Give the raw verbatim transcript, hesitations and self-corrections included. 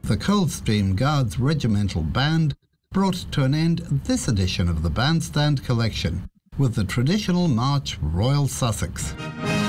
The Coldstream Guards Regimental Band brought to an end this edition of the Bandstand Collection with the traditional march Royal Sussex.